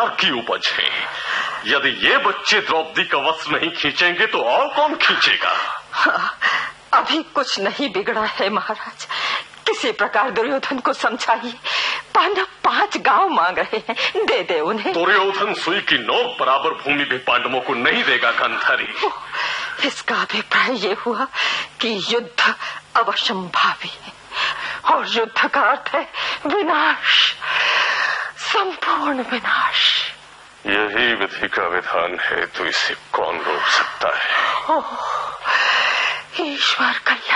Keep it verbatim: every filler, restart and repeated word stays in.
अहंकार की उपज है। यदि ये बच्चे द्रौपदी का वश नहीं खींचेंगे तो और कौन खींचेगा? हाँ, अभी कुछ नहीं बिगड़ा है महाराज। किसी प्रकार दुर्योधन को समझाइए। पांडव पांच गांव मांग रहे हैं, दे दे उन्हें। दुर्योधन सुई की नोक बराबर भूमि भी पांडवों को नहीं देगा गांधारी। इसका अभिप्राय ये हुआ कि युद्ध अवश्यंभावी है, और युद्ध का अर्थ है विनाश, संपूर्ण विनाश। यही विधि का विधान है, तो इसे कौन रोक सकता है? ओह, ईश्वर कल्याण।